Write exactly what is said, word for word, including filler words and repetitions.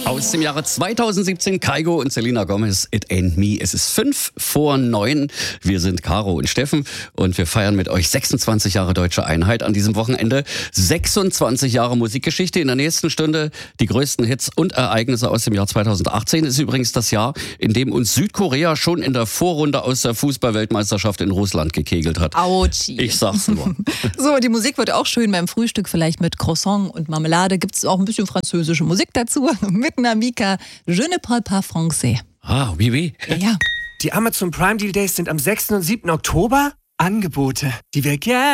Aus dem Jahre zweitausendsiebzehn, Kygo und Selena Gomez, It Ain't Me. Es ist fünf vor neun. Wir sind Caro und Steffen und wir feiern mit euch sechsundzwanzig Jahre Deutsche Einheit an diesem Wochenende. sechsundzwanzig Jahre Musikgeschichte. In der nächsten Stunde die größten Hits und Ereignisse aus dem Jahr zweitausendachtzehn. Ist übrigens das Jahr, in dem uns Südkorea schon in der Vorrunde aus der Fußballweltmeisterschaft in Russland gekegelt hat. Autschi. Ich sag's nur. So, die Musik wird auch schön beim Frühstück, vielleicht mit Croissant und Marmelade. Gibt es auch ein bisschen französische Musik dazu. Mit Namika, Je ne parle pas français. Ah, oui, oui. Ja, ja. Die Amazon Prime Deal Days sind am sechsten und siebten Oktober. Angebote, die wir gerne